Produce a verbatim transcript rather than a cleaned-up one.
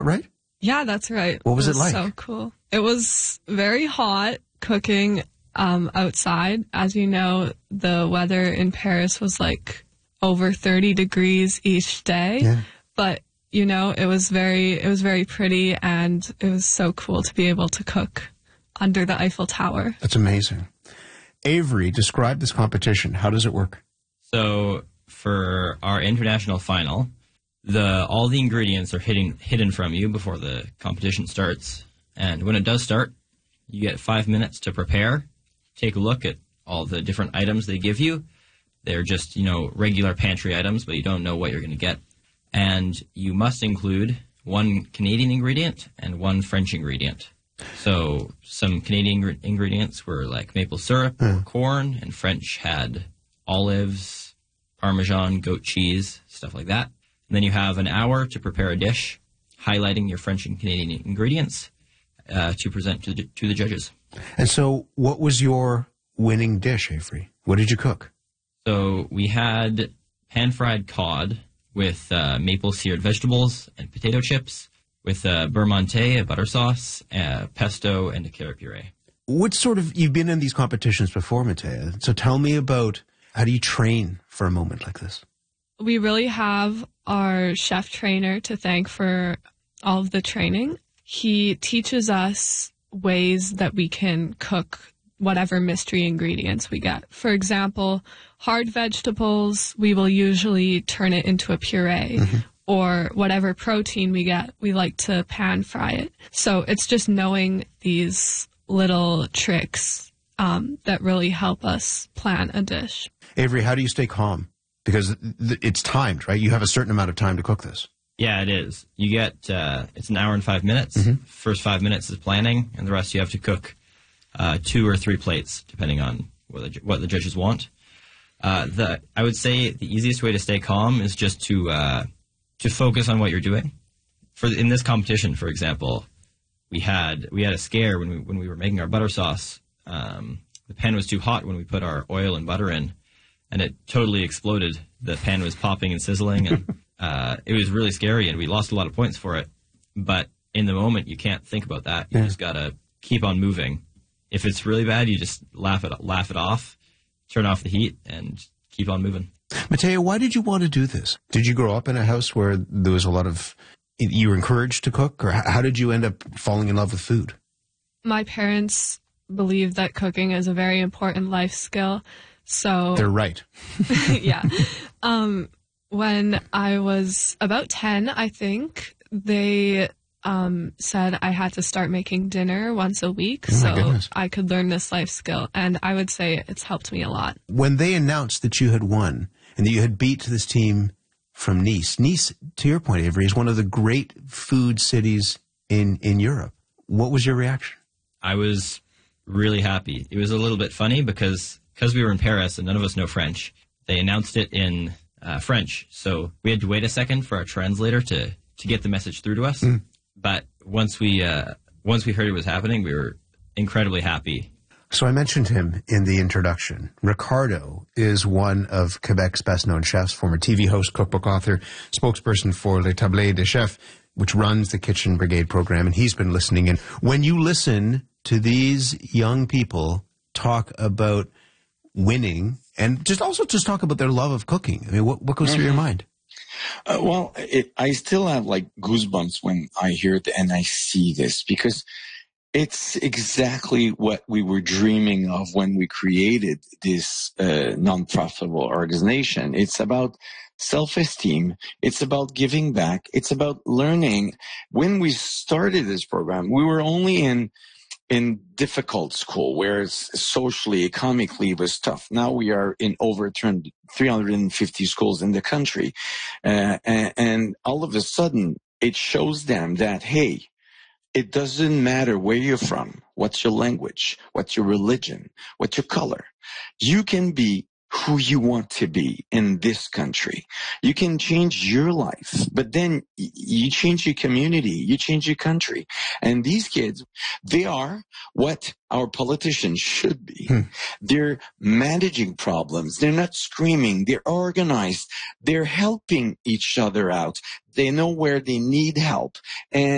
right? Yeah, that's right. What was it, it like? So cool. It was very hot cooking um, outside. As you know, the weather in Paris was like over thirty degrees each day. Yeah. But, you know, it was very, it was very pretty, and it was so cool to be able to cook under the Eiffel Tower. That's amazing. Avery, describe this competition. How does it work? So for our international final, the all the ingredients are hidden, hidden from you before the competition starts. And when it does start, you get five minutes to prepare, take a look at all the different items they give you. They're just, you know, regular pantry items, but you don't know what you're going to get. And you must include one Canadian ingredient and one French ingredient. So some Canadian ingredients were like maple syrup mm. or corn, and French had olives, Parmesan, goat cheese, stuff like that. And then you have an hour to prepare a dish, highlighting your French and Canadian ingredients uh, to present to the, to the judges. And so what was your winning dish, Avery? What did you cook? So we had pan-fried cod with uh, maple seared vegetables and potato chips, with uh, beurre monté, a butter sauce, uh, pesto, and a carrot puree. What sort of, you've been in these competitions before, Matea, so tell me about, how do you train for a moment like this? We really have our chef trainer to thank for all of the training. He teaches us ways that we can cook whatever mystery ingredients we get. For example, hard vegetables, we will usually turn it into a puree. Mm-hmm. Or whatever protein we get, we like to pan fry it. So it's just knowing these little tricks um, that really help us plan a dish. Avery, how do you stay calm? Because th- it's timed, right? You have a certain amount of time to cook this. Yeah, it is. You get, uh, it's an hour and five minutes. Mm-hmm. First five minutes is planning, and the rest you have to cook uh, two or three plates, depending on what the, what the judges want. Uh, the I would say the easiest way to stay calm is just to uh, to focus on what you're doing. For in this competition, for example, we had we had a scare when we when we were making our butter sauce. Um, the pan was too hot when we put our oil and butter in, and it totally exploded. The pan was popping and sizzling, and uh, it was really scary, and we lost a lot of points for it. But in the moment, you can't think about that. You yeah. just gotta keep on moving. If it's really bad, you just laugh it laugh it off, turn off the heat, and keep on moving. Matea, why did you want to do this? Did you grow up in a house where there was a lot of, you were encouraged to cook, or how did you end up falling in love with food? My parents believe that cooking is a very important life skill, so... They're right. yeah. Um, when I was about ten, I think, they um, said I had to start making dinner once a week oh so goodness. I could learn this life skill, and I would say it's helped me a lot. When they announced that you had won and that you had beat this team from Nice, Nice, to your point, Avery, is one of the great food cities in, in Europe. What was your reaction? I was really happy. It was a little bit funny because because we were in Paris and none of us know French. They announced it in uh, French, so we had to wait a second for our translator to, to get the message through to us. Mm. But once we uh, once we heard it was happening, we were incredibly happy. So I mentioned him in the introduction. Ricardo is one of Quebec's best-known chefs, former T V host, cookbook author, spokesperson for Les Tablés des Chefs, which runs the Kitchen Brigade program, and he's been listening in. When you listen to these young people talk about winning, and just also just talk about their love of cooking, I mean, what, what goes mm-hmm. through your mind? Uh, well, it, I still have like goosebumps when I hear it and I see this, because it's exactly what we were dreaming of when we created this uh, non-profitable organization. It's about self-esteem. It's about giving back. It's about learning. When we started this program, we were only in in difficult school, where socially, economically it was tough. Now we are in over three hundred fifty schools in the country. Uh, and, and all of a sudden, it shows them that, hey, it doesn't matter where you're from, what's your language, what's your religion, what's your color. You can be who you want to be in this country. You can change your life, but then you change your community, you change your country. And these kids, they are what our politicians should be. Hmm. They're managing problems. They're not screaming. They're organized. They're helping each other out. They know where they need help. And